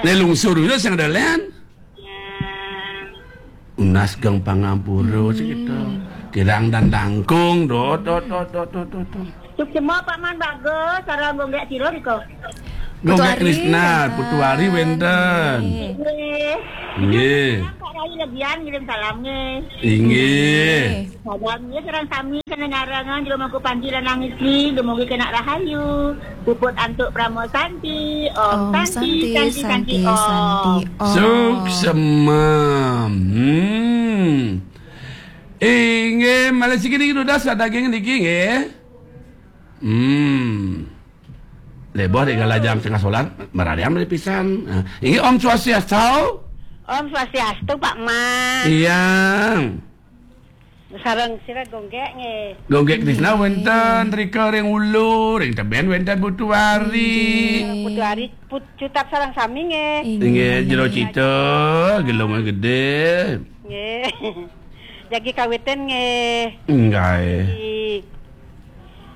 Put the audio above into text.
Nelungsur itu sang dalan. Unas gang Pangapura segitu. Kirang dan tangkung do. Cuk semua Pak Man bagus, cara gonggek siro diko. Gonggek Krisna, Putuari wenten. Nggih. Kak Rai lebihan ngirim salamnya. Inggih. Salamnya serang sami kena ngarangan juga mangku panjiran nangis ni, demogi kena rahayu. Puput antuk Pramosanti, Om Santi Om. Suk semam. Inggih, malah sikit iki udah daging niki nggih. Lebih dari galajam tengah solat, meradiam dari pisan. Ini Om Swastiastu. Om Swastiastu Pak Man. Iya. Sarang sira gonggek nge. Gonggek Krisna wenten, Rika ring ulu, ring teben wenten Putuari. Putuari cutap sarang sami nge. Inge jero cita, gelomnya gede. Nge. Jagi kawitan nge. Enggak.